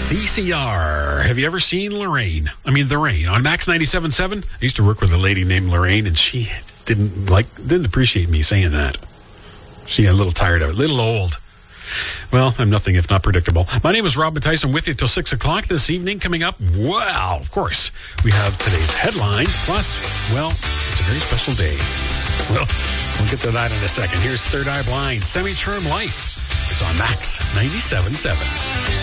CCR. Have you ever seen Lorraine? I mean, the Rain on Max 97.7. I used to work with a lady named Lorraine, and she didn't appreciate me saying that. She got a little tired of it, a little old. Well, I'm nothing if not predictable. My name is Robin Tyson with you till 6 o'clock this evening. Coming up, well, of course, we have today's headlines. Plus, well, it's a very special day. Well, we'll get to that in a second. Here's Third Eye Blind, Semi-Charm Life. It's on Max 97.7.